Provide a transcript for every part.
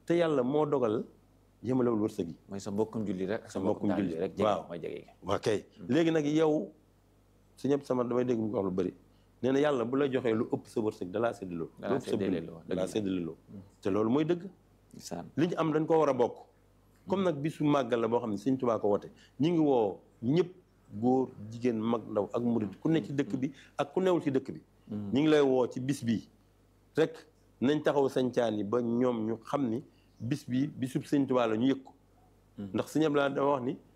te yàlla moo dogal yemalewul wërsëg yi. mooy sa mbokkum julli rek. sa mbokkum julli rek waaw mooy jege. waaw kay léegi nag yow su ñëpp sama damay dégg mu ko wax lu bëri nee na yàlla bu la joxee lu ëpp sa wërsëg dalaa séddaloo. dalaa séddaloo te loolu mooy dëgg. li ñu am dañ ko war a bokk. comme nag bisu màggal la boo xam ne Sëñ Tuubaa ko wote ñi ngi woo ñëpp góor jigéen mag ndaw ak murid ku ne ci dëkk bi ak ku newul ci dëkk bi. ñi ngi lay woo ci bis bi rek nañ taxaw sañcaan yi ba ñoom ñu xam ni bis bi bisub Sëñ Tuubaa la ñu yëg ko. ndax Sëñ Abdou Lahad dama wax ni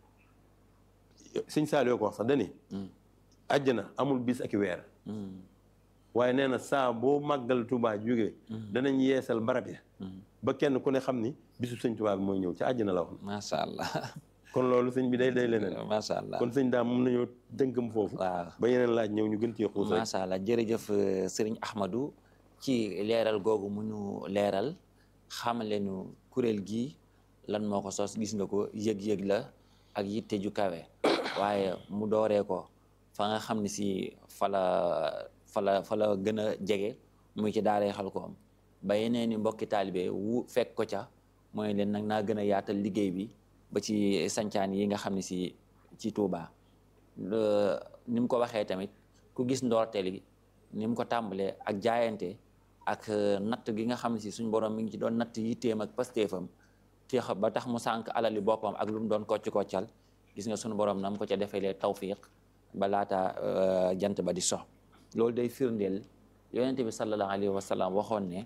Sëñ Saliou ko wax sax dani àjjana amul bis ak i weer. waaye nee na saa boo màggal Tuubaa jógee danañ yeesal barab ya ba kenn ku ne xam ni bisub Sëñ Tuubaa bi mooy ñëw ci àjjana la wax. macha allah. kon loolu sëñ bi day leneen. macha allah kon sëñ daam mën nañoo tënkam foofu. waaw ba yeneen laaj ñëw ñu gën cee xuus rek. macha allah jërëjëf sëriñ Ahmadou ci leeral googu mu ñu leeral xamale ñu kuréel gi lan moo ko sos gis nga ko yëg-yëg la ak yitte ju kawe waaye mu dooree ko fa nga xam ne si fa la gën a jege muy ci daaree Xelcom ba yeneen i mbokki taalibe wu fekk ko ca mooy leen nag naa gën a yaatal liggéey bi ba ci sancaan yi nga xam ne si ci Touba ni mu ko waxee tamit ku gis ndoorteel gi ni mu ko tàmbalee ak jaayante ak natt gi nga xam ne si suñ borom mi ngi ci doon natt yitteem ak pastéefam te ba tax mu sànq alali boppam ak lu mu doon koccal gis nga suñu borom na mu ko ca defelee tawfiq ba laata jant ba di so loolu day firndeel yonente bi sallallahu alayhi wa sallam waxoon ne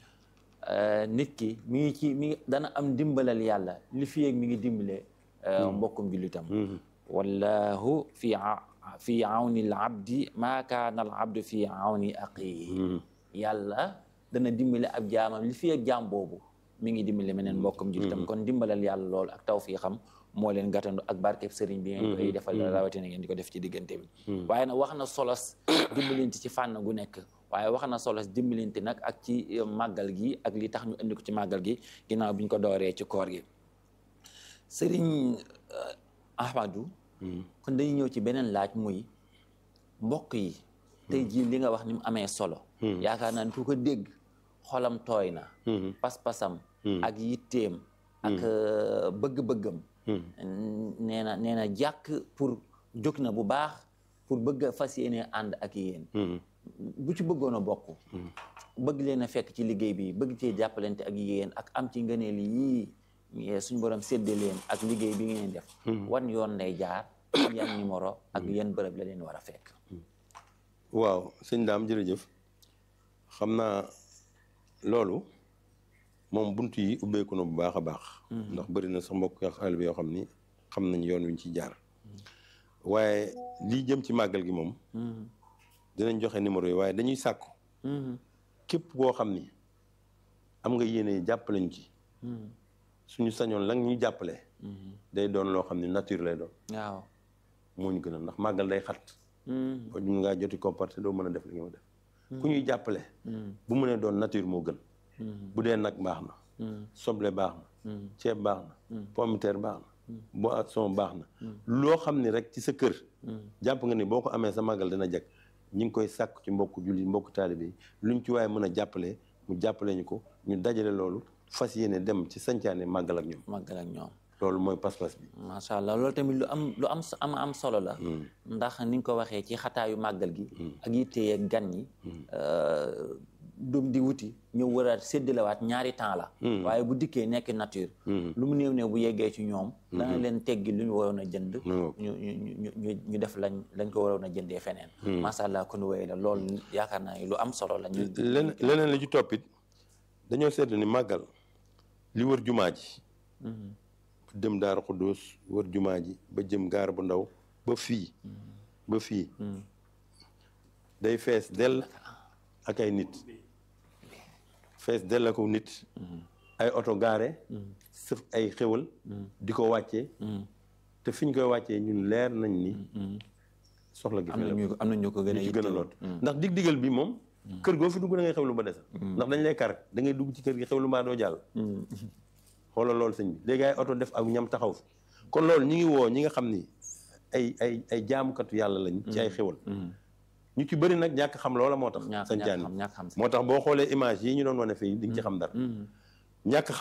nit ki mi ngi dana am dimbalal yàlla li fi yeeg mi ngi dimbale mbokkum jullitam wallahu fi awni al abdi ma kaana al abdu fi awni aqihi yàlla dana dimbale ab jaamam li fi yeeg jaam boobu mi ngi dimbale meneen mbokkum jullitam kon dimbalal yàlla loolu ak tawfiixam moo leen gàttandu ak barkeb sëriñ bi ngeen koy defal rawatina ngeen di ko def ci diggante bi waaye nag wax na solos dimbalante ci fànn gu nekk waaye wax na solos dimbalante nag ak ci màggal gi ak li tax ñu indi ko ci màggal gi ginnaaw bi ñu ko dooree ci koor gi sëriñ Ahmadou kon dañuy ñëw ci beneen laaj muy mbokk yi tey jii li nga wax ni mu amee solo yaakaar naa ne ku ko dégg xolam tooy na pas-pasam ak yitteem ak bëgg-bëggam nee na jàkk pour jóg na bu baax pour bëgg a fas yéene ànd ak yéen bu ci bëggoon a bokk bëgg leen a fekk ci liggéey bi bëgg cee jàppalante ak yéen ak am ci ngëneel yii suñ borom séddee leen ak liggéey bi ngeen def wan yoon lay jaar yan numéro ak yan bërëb la leen war a fekk waaw sëñ daam jërëjëf xam naa loolu moom bunt yi ubbeeku na bu baax a baax ndax bëri na sax mbokk ak xale bi yoo xam ni xam nañ yoon wi ñu ci jaar waaye lii jëm ci màggal gi moom dinañ joxe numéro yi waaye dañuy sàkku képp koo xam ni am nga yéene jàppale ñu ci suñu sañoon la ñu jàppale day doon loo xam ne nature lay doon waaw moo ñu gën a ndax màggal day xat ba ñu ngaa joti comporté doo mën a def li nga def ku ñuy jàppale bu mënee doon nature moo gën bu dee nag baax na soble baax na ceeb baax na pomme de terre baax na boisson baax na loo xam ni rek ci sa kër jàpp nga ni boo ko amee sa màggal dina jag ñi ngi koy sàkk ci mbokku julli mbokku taalibe yi luñ ci waaye mën a jàppale mu jàppale ñu ko ñu dajale loolu fas yéene dem ci sancaane màggal ak ñoom loolu mooy pas-pas bi macha allah loolu tamit lu am solo la ndax ni nga ko waxee ci xataayu màggal gi ak yittee ak gan ñi dum di wuti ñëw war a séddalewaat ñaari temps la waaye bu dikkee nekk nature lu mu néew bu yeggee ci ñoom dana leen teggi lu ñu waroon a jënd ñu def lañ ko waroon a jëndee feneen macha allah kon wéy la loolu yaakaar naa lu am solo la ñu leneen la ci toppit dañoo seetlu ni màggal li wër jumaa ji dem Daaru Xuddoos wër jumaa ji ba jëm gaar bu ndaw ba fii day fees dell ak ay nit fees dell ak nit ay oto gaare sëf ay xéwal di ko wàccee te fi ñu koy wàccee ñun leer nañ ni soxla gi am na ñu ko gën a lool ndax dig-digal bi moom kër goo fi dugg da ngay xewlu ba desal ndax dañ lay kar da ngay dugg ci kër gi xewlu mbaa doo jàll xoolal loolu sëñ bi léegi ay oto def ak ñam taxaw fi kon loolu ñi ngi woo ñi nga xam ni ay jaamukatu yàlla lañ ci ay xewal ñu ci bëri nag ñàkk xam loola moo tax sañcaani moo tax boo xoolee image yi ñu doon wane fii di nga ci xam dara ñàkk